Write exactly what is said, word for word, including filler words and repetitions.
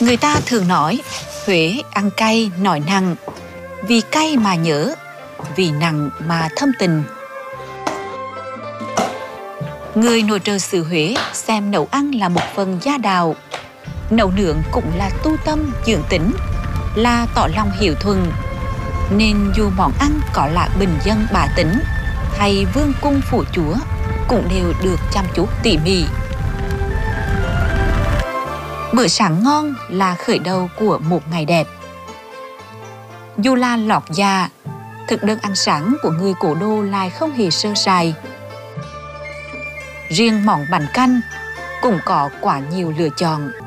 Người ta thường nói Huế ăn cay nói nặng, vì cay mà nhớ, vì nặng mà thâm tình. Người nội trợ xứ Huế xem nấu ăn là một phần gia đạo. Nấu nướng cũng là tu tâm dưỡng tính, là tỏ lòng hiếu thuận. Nên dù món ăn có là bình dân bá tính hay vương cung phủ chúa cũng đều được chăm chút tỉ mỉ. Bữa sáng ngon là khởi đầu của một ngày đẹp. Dù là lót dạ, thực đơn ăn sáng của người cố đô lại không hề sơ sài. Riêng món bánh canh cũng có quá nhiều lựa chọn.